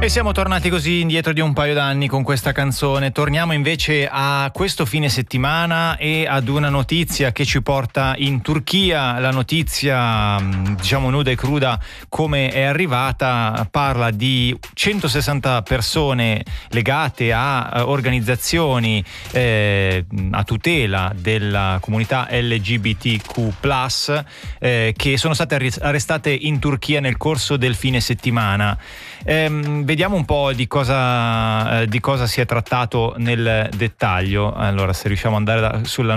E siamo tornati così indietro di un paio d'anni con questa canzone. Torniamo invece a questo fine settimana e ad una notizia che ci porta in Turchia. La notizia, diciamo nuda e cruda come è arrivata, parla di 160 persone legate a organizzazioni a tutela della comunità LGBTQ+, che sono state arrestate in Turchia nel corso del fine settimana. Vediamo un po' di cosa si è trattato nel dettaglio. Allora, se riusciamo ad andare sulla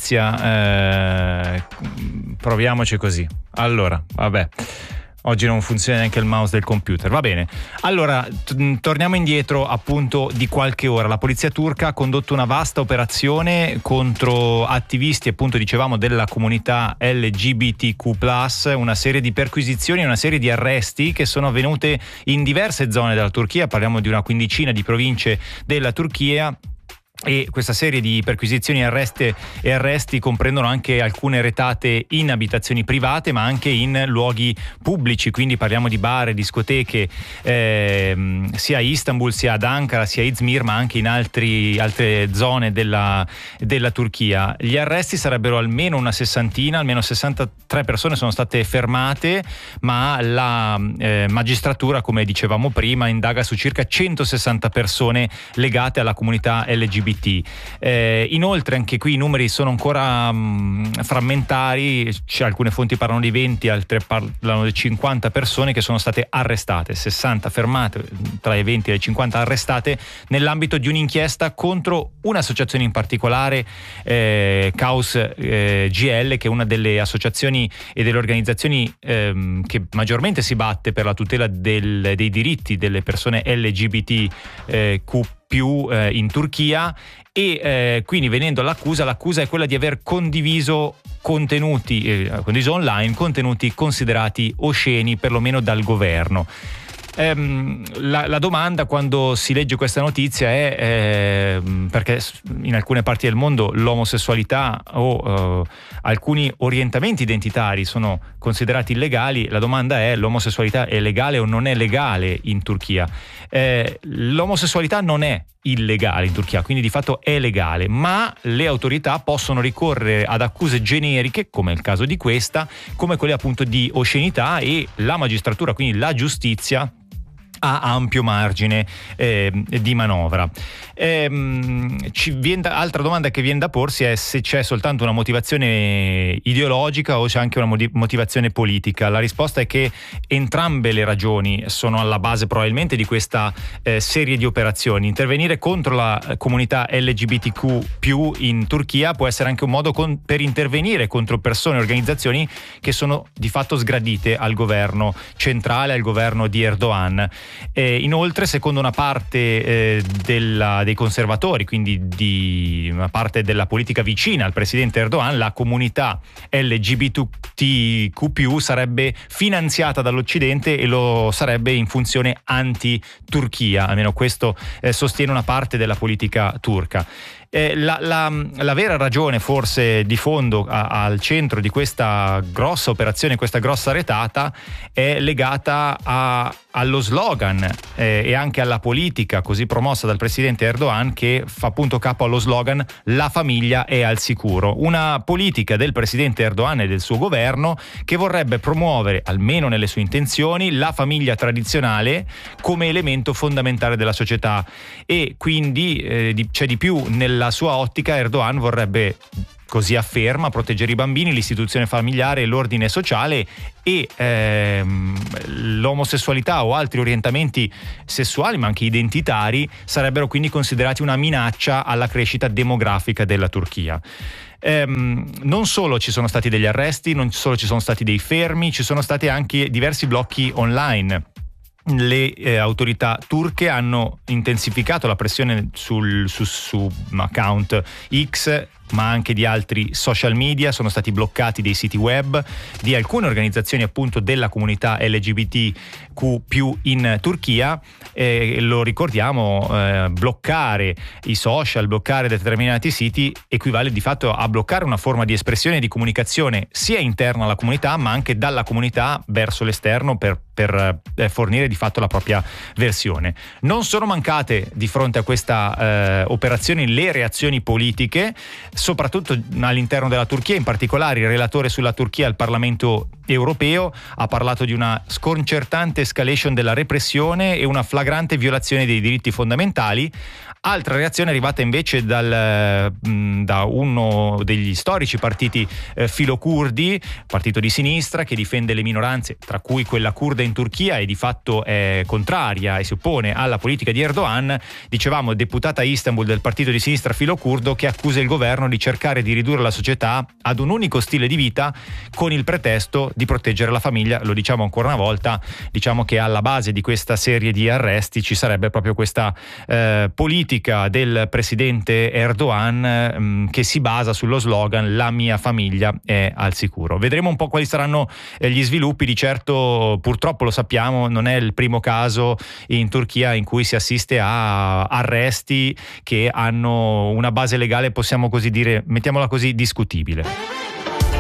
notizia, proviamoci così. Allora, vabbè, oggi non funziona neanche il mouse del computer, va bene. Allora, torniamo indietro appunto di qualche ora. La polizia turca ha condotto una vasta operazione contro attivisti, appunto dicevamo, della comunità LGBTQ+, una serie di perquisizioni e una serie di arresti che sono avvenute in diverse zone della Turchia. Parliamo di una quindicina di province della Turchia. E questa serie di perquisizioni e arresti comprendono anche alcune retate in abitazioni private, ma anche in luoghi pubblici, quindi parliamo di bar, discoteche, sia a Istanbul, sia ad Ankara, sia a Izmir, ma anche in altre zone della Turchia. Gli arresti sarebbero almeno una sessantina, almeno 63 persone sono state fermate, ma la magistratura, come dicevamo prima, indaga su circa 160 persone legate alla comunità LGBT. Inoltre anche qui i numeri sono ancora frammentari, alcune fonti parlano di 20, altre parlano di 50 persone che sono state arrestate, 60 fermate, tra i 20 e le 50 arrestate nell'ambito di un'inchiesta contro un'associazione in particolare, Caos GL, che è una delle associazioni e delle organizzazioni che maggiormente si batte per la tutela dei diritti delle persone LGBTQ+ in Turchia. E quindi, venendo l'accusa è quella di aver condiviso online contenuti considerati osceni, perlomeno dal governo. La domanda quando si legge questa notizia è perché in alcune parti del mondo l'omosessualità o alcuni orientamenti identitari sono considerati illegali. La domanda è: l'omosessualità è legale o non è legale in Turchia? L'omosessualità non è illegale in Turchia, quindi di fatto è legale, ma le autorità possono ricorrere ad accuse generiche, come il caso di questa, come quelle appunto di oscenità, e la magistratura, quindi la giustizia, ha ampio margine di manovra. Altra domanda che viene da porsi è se c'è soltanto una motivazione ideologica o c'è anche una motivazione politica. La risposta è che entrambe le ragioni sono alla base probabilmente di questa serie di operazioni. Intervenire contro la comunità LGBTQ+ in Turchia può essere anche un modo per intervenire contro persone e organizzazioni che sono di fatto sgradite al governo centrale, al governo di Erdogan. Inoltre, secondo una parte dei conservatori, quindi di una parte della politica vicina al presidente Erdogan, la comunità LGBTQ+ sarebbe finanziata dall'Occidente e lo sarebbe in funzione anti-Turchia, almeno questo sostiene una parte della politica turca. La vera ragione forse di fondo al centro di questa grossa operazione, questa grossa retata, è legata allo slogan e anche alla politica così promossa dal presidente Erdogan, che fa appunto capo allo slogan "La famiglia è al sicuro", una politica del presidente Erdogan e del suo governo che vorrebbe promuovere, almeno nelle sue intenzioni, la famiglia tradizionale come elemento fondamentale della società. E quindi c'è di più: nella sua ottica Erdogan vorrebbe, così afferma, proteggere i bambini, l'istituzione familiare e l'ordine sociale, e l'omosessualità o altri orientamenti sessuali, ma anche identitari, sarebbero quindi considerati una minaccia alla crescita demografica della Turchia. Non solo ci sono stati degli arresti, non solo ci sono stati dei fermi, ci sono stati anche diversi blocchi online. Le autorità turche hanno intensificato la pressione su account X ma anche di altri social media, sono stati bloccati dei siti web di alcune organizzazioni appunto della comunità LGBTQ+ in Turchia. Lo ricordiamo, bloccare i social, bloccare determinati siti equivale di fatto a bloccare una forma di espressione e di comunicazione sia interna alla comunità ma anche dalla comunità verso l'esterno per fornire di fatto la propria versione. Non sono mancate di fronte a questa operazione le reazioni politiche, soprattutto all'interno della Turchia. In particolare il relatore sulla Turchia al Parlamento europeo ha parlato di una sconcertante escalation della repressione e una flagrante violazione dei diritti fondamentali. Altra reazione è arrivata invece da uno degli storici partiti filocurdi, partito di sinistra che difende le minoranze, tra cui quella curda in Turchia, e di fatto è contraria e si oppone alla politica di Erdogan. Dicevamo, deputata a Istanbul del partito di sinistra filocurdo, che accusa il governo di cercare di ridurre la società ad un unico stile di vita con il pretesto di proteggere la famiglia. Lo diciamo ancora una volta, diciamo che alla base di questa serie di arresti ci sarebbe proprio questa politica del presidente Erdogan che si basa sullo slogan "la mia famiglia è al sicuro". Vedremo un po' quali saranno gli sviluppi. Di certo, purtroppo lo sappiamo, non è il primo caso in Turchia in cui si assiste a arresti che hanno una base legale, possiamo così dire, mettiamola così, discutibile.